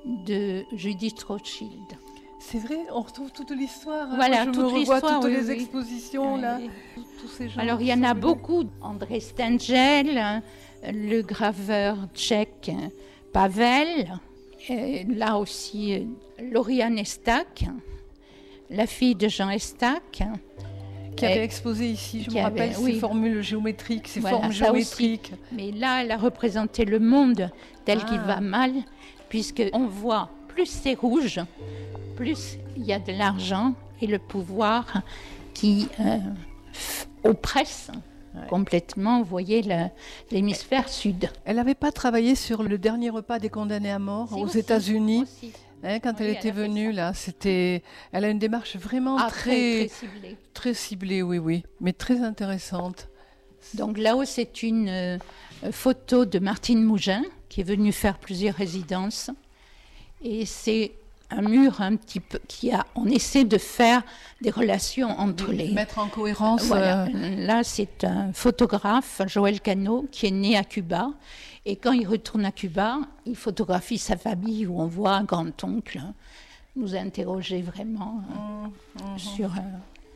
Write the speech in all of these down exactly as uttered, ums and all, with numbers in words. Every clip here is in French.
de Judith Rothschild. C'est vrai, on retrouve toute l'histoire. Hein. Voilà, Moi, je toute me revois l'histoire, toutes oui, les oui. expositions, Oui, là. oui. Tous ces gens. Alors, il y en a sont beaucoup. André Stengel, hein, le graveur tchèque Pavel, et là aussi euh, Lauriane Estac, la fille de Jean Estac. Qui avait exposé ici, je me rappelle, avait, ces oui. formules géométriques, ces Voilà, formes ça géométriques. aussi. Mais là, elle a représenté le monde tel Ah. qu'il va mal, puisqu'on voit plus c'est rouge, plus il y a de l'argent et le pouvoir qui euh, f- oppresse ouais. complètement, vous voyez, le, l'hémisphère sud. Elle n'avait pas travaillé sur le dernier repas des condamnés à mort si, aux aussi, États-Unis aussi. Hein, quand oui, elle était elle venue, là, c'était... Elle a une démarche vraiment ah, très... très, très ciblée. Très ciblée, oui, oui, mais très intéressante. Donc là-haut, c'est une euh, photo de Martine Mougin, qui est venue faire plusieurs résidences. Et c'est un mur un petit peu qui a... On essaie de faire des relations entre oui, les... Mettre en cohérence... Voilà. Euh... Là, c'est un photographe, Joël Cano, qui est né à Cuba. Et quand il retourne à Cuba, il photographie sa famille, où on voit un grand-oncle hein, nous interroger vraiment hein, mmh, mmh. sur euh,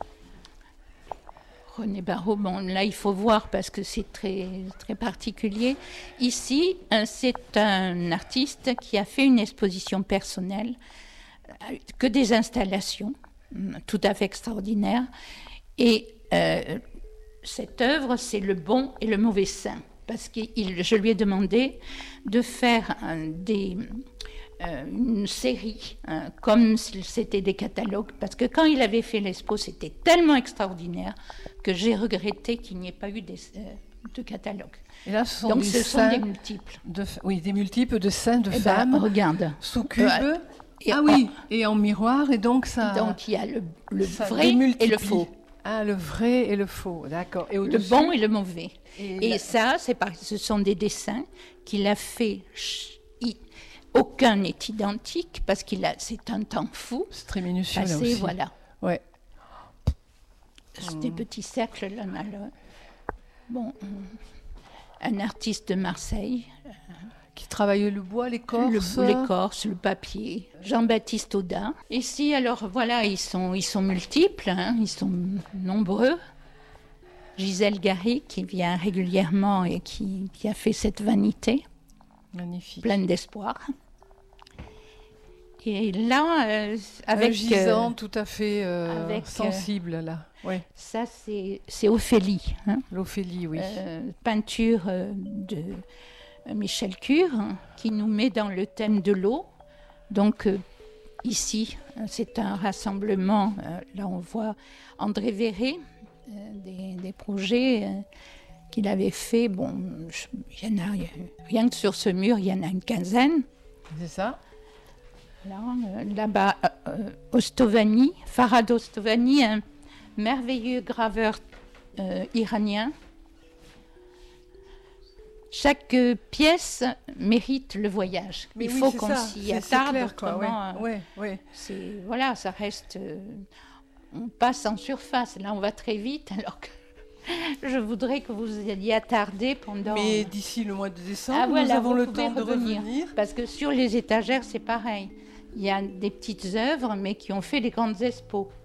René Barraud. Bon, là, il faut voir parce que c'est très, très particulier. Ici, euh, c'est un artiste qui a fait une exposition personnelle, euh, que des installations, tout à fait extraordinaires. Et euh, cette œuvre, c'est le bon et le mauvais saint. Parce que il, je lui ai demandé de faire un, des, euh, une série, hein, comme si c'était des catalogues. Parce que quand il avait fait l'expo, c'était tellement extraordinaire que j'ai regretté qu'il n'y ait pas eu des, euh, de catalogue. Et là, ce sont Donc des ce saints sont des multiples. De, oui, des multiples de saints, de eh femmes. Ben, regarde. Sous cube. Euh, et ah en, oui, et en miroir. Et donc ça... Donc il y a le, le vrai et le faux. Ah, le vrai et le faux, d'accord. Et le bon et le mauvais. Et, et la... ça, c'est parce que ce sont des dessins qu'il a fait. Il, aucun n'est identique parce qu'il a. C'est un temps fou. C'est très minutieux passé, là aussi. Voilà. Ouais. C'est mmh. des petits cercles là. là, là. Bon, un artiste de Marseille. Qui travaille le bois, l'écorce. Le, l'écorce, le papier. Jean-Baptiste Audin. Ici, alors voilà, ils sont, ils sont multiples, hein, ils sont nombreux. Gisèle Garry, qui vient régulièrement et qui, qui a fait cette vanité. Magnifique. Pleine d'espoir. Et là, euh, avec... Un gisant euh, tout à fait euh, avec, sensible, là. Ouais. Ça, c'est, c'est Ophélie. Hein. L'Ophélie, oui. Euh, peinture euh, de... Michel Cure, hein, qui nous met dans le thème de l'eau. Donc euh, ici, c'est un rassemblement. Euh, là, on voit André Véret, euh, des, des projets euh, qu'il avait fait. Bon, il y en a, rien que sur ce mur, il y en a une quinzaine. C'est ça. Là, euh, là-bas, euh, Ostovani, Farhad Ostovani, un merveilleux graveur euh, iranien. Chaque euh, pièce mérite le voyage. Mais il oui, faut c'est qu'on ça. s'y c'est, attarde. c'est clair, quoi. Autrement, ouais, ouais, ouais. C'est, voilà, ça reste... Euh, on passe en surface. Là, on va très vite, alors que je voudrais que vous y attardiez pendant... Mais d'ici le mois de décembre, ah, voilà, nous avons vous le pouvez temps revenir, de revenir. Parce que sur les étagères, c'est pareil. Il y a des petites œuvres, mais qui ont fait des grandes expos.